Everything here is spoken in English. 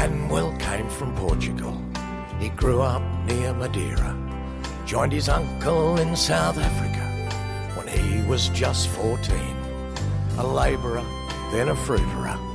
Manuel came from Portugal. He grew up near Madeira, joined his uncle in South Africa when he was just 14. A labourer, then a fruiterer,